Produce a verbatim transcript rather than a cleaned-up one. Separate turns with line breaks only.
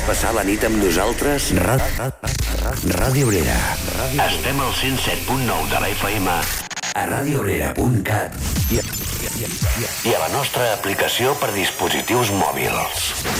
passar la nit amb nosaltres? Ra ra ra Ràdio Obrera.
Estem al cent set punt nou de la F M
a radio obrera punt cat
i a la nostra aplicació per dispositius mòbils.